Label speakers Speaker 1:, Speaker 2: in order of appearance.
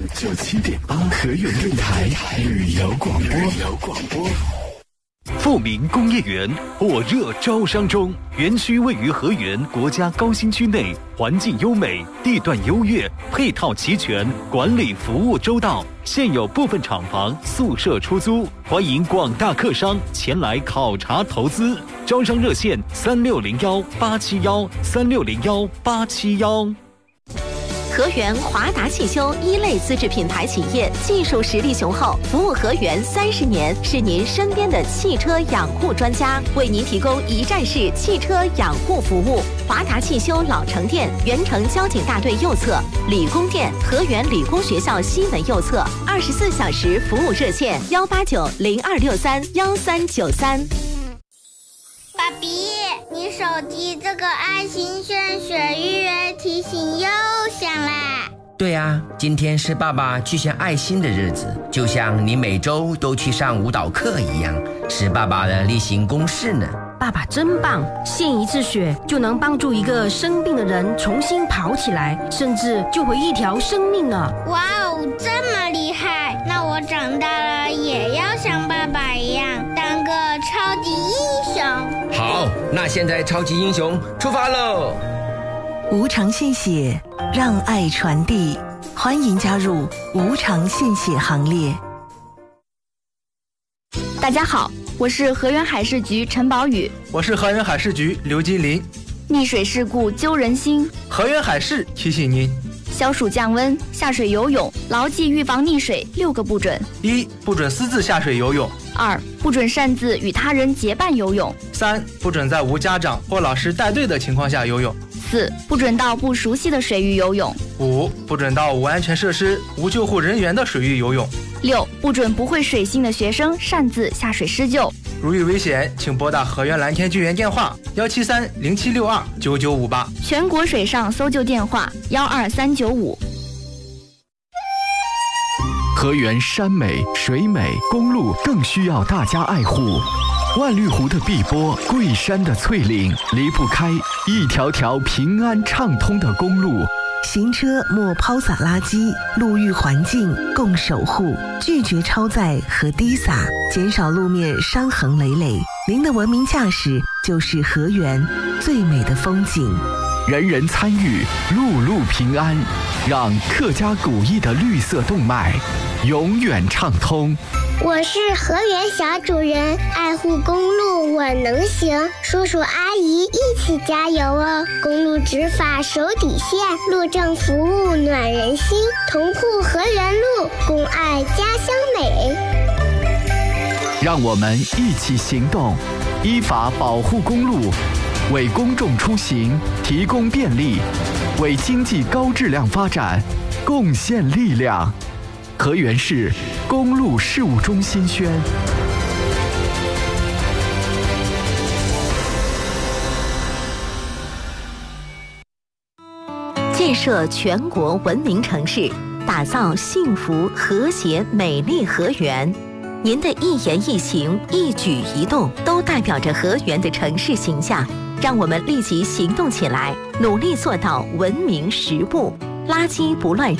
Speaker 1: 97.8河源电台旅游广播。
Speaker 2: 富民工业园火热招商中，园区位于河源国家高新区内，环境优美，地段优越，配套齐全，管理服务周到。现有部分厂房宿舍出租，欢迎广大客商前来考察投资。招商热线3601-871，3601-871。
Speaker 3: 河源华达汽修一类资质品牌企业，技术实力雄厚，服务河源30年，是您身边的汽车养护专家，为您提供一站式汽车养护服务。华达汽修老城店，原城交警大队右侧；理工店，河源理工学校西门右侧。24小时服务热线189-0263-1393。
Speaker 4: 爸比，你手机这个爱心炫雪预约提醒又响啦。
Speaker 5: 对啊，今天是爸爸去献爱心的日子，就像你每周都去上舞蹈课一样，是爸爸的例行公事呢。
Speaker 6: 爸爸真棒，献一次血就能帮助一个生病的人重新跑起来，甚至救回一条生命呢。
Speaker 4: 哇哦，这么厉害！那我长大了也要像爸爸一样当个超级英雄。
Speaker 5: 好，那现在超级英雄出发喽！
Speaker 7: 无偿献血，让爱传递，欢迎加入无偿献血行列。
Speaker 8: 大家好，我是河源海事局陈宝宇。
Speaker 9: 我是河源海事局刘金林。
Speaker 8: 溺水事故揪人心，
Speaker 9: 河源海事提醒您：
Speaker 8: 消暑降温，下水游泳，牢记预防溺水6个不准。
Speaker 9: 1. 不准私自下水游泳。
Speaker 8: 2. 不准擅自与他人结伴游泳。
Speaker 9: 3. 不准在无家长或老师带队的情况下游泳。
Speaker 8: 4. 不准到不熟悉的水域游泳。
Speaker 9: 5. 不准到无安全设施、无救护人员的水域游泳。
Speaker 8: 6. 不准不会水性的学生擅自下水施救。
Speaker 9: 如遇危险，请拨打河源蓝天救援电话173-0762-9958，
Speaker 8: 全国水上搜救电话12395。
Speaker 1: 河源山美水美，公路更需要大家爱护。万绿湖的碧波，桂山的翠岭，离不开一条条平安畅通的公路。
Speaker 7: 行车莫抛洒垃圾，路域环境共守护，拒绝超载和滴洒，减少路面伤痕累累。您的文明驾驶就是河源最美的风景。
Speaker 1: 人人参与，路路平安，让客家古意的绿色动脉永远畅通。
Speaker 4: 我是河源小主人，爱护公路我能行，叔叔阿姨一起加油哦！公路执法手底线，路政服务暖人心，同护河源路，共爱家乡美。
Speaker 1: 让我们一起行动，依法保护公路，为公众出行提供便利，为经济高质量发展贡献力量。河源市公路事务中心宣。
Speaker 3: 建设全国文明城市，打造幸福和谐美丽河源。您的一言一行、一举一动，都代表着河源的城市形象。让我们立即行动起来，努力做到文明实务，垃圾不乱扔。